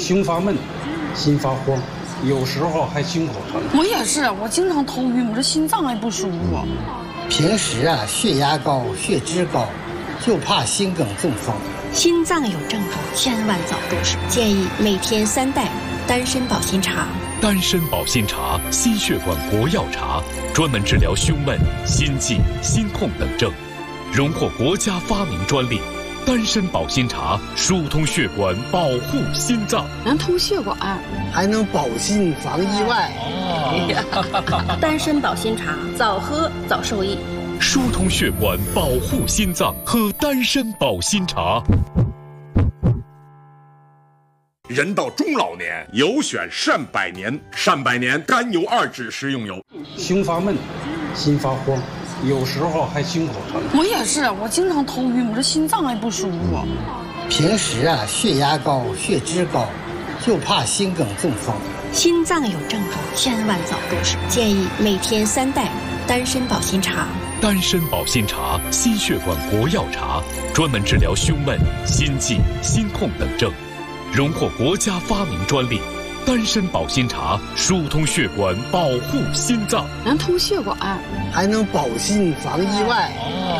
胸发闷，心发慌，有时候还心口疼。 我也是，我经常头晕，我这心脏也不舒服。 平时血压高、血脂高，就怕心梗中风。 心脏有症状，千万早重视。建议每天3袋丹参保心茶。 丹参保心茶，心血管国药茶，专门治疗胸闷、心悸、心痛等症，荣获国家发明专利。丹参保心茶疏通血管，保护心脏， 能通血管， 还能保心防意外。 丹参保心茶，早喝早受益。 疏通血管，保护心脏，喝丹参保心茶。 人到中老年，有选善百年。善百年甘油2酯食用油。 胸发闷，心发慌，有时候还心口疼。 我也是，我经常头晕，我这心脏也不舒服。 平时血压高、血脂高，就怕心梗中风。 心脏有症状，千万早重视。建议每天3袋丹参保心茶。 丹参保心茶，心血管国药茶，专门治疗胸闷、心悸、心痛等症，荣获国家发明专利。丹参保心茶疏通血管，保护心脏， 能通血管， 还能保心防意外。